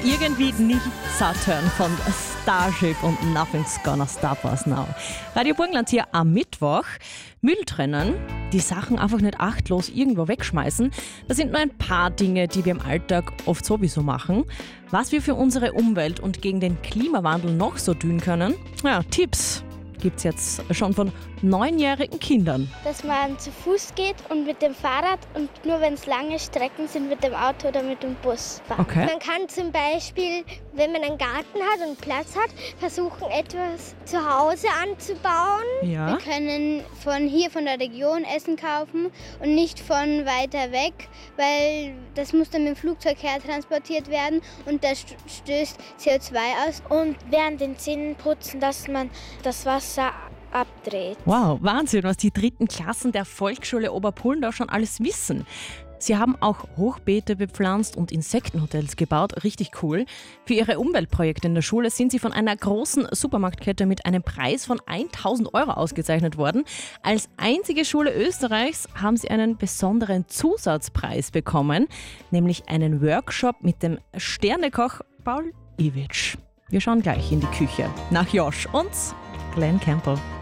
irgendwie nicht satt hören von Starship und Nothing's Gonna Stop Us Now. Radio Burgenland hier am Mittwoch. Müll trennen, die Sachen einfach nicht achtlos irgendwo wegschmeißen. Das sind nur ein paar Dinge, die wir im Alltag oft sowieso machen. Was wir für unsere Umwelt und gegen den Klimawandel noch so tun können, ja, Tipps gibt es jetzt schon von 9-jährigen Kindern. Dass man zu Fuß geht und mit dem Fahrrad und nur wenn es lange Strecken sind, mit dem Auto oder mit dem Bus fahren. Okay. Man kann zum Beispiel, wenn man einen Garten hat und Platz hat, versuchen etwas zu Hause anzubauen. Ja. Wir können von der Region Essen kaufen und nicht von weiter weg, weil das muss dann mit dem Flugzeug hertransportiert werden und das stößt CO2 aus. Und während den Zähnen putzen, dass man das Wasser abdreht. Wow, Wahnsinn, was die 3. Klassen der Volksschule Oberpullendorf schon alles wissen. Sie haben auch Hochbeete bepflanzt und Insektenhotels gebaut, richtig cool. Für ihre Umweltprojekte in der Schule sind sie von einer großen Supermarktkette mit einem Preis von 1.000 € ausgezeichnet worden. Als einzige Schule Österreichs haben sie einen besonderen Zusatzpreis bekommen, nämlich einen Workshop mit dem Sternekoch Paul Iwitsch. Wir schauen gleich in die Küche nach Josh und Glenn Campbell.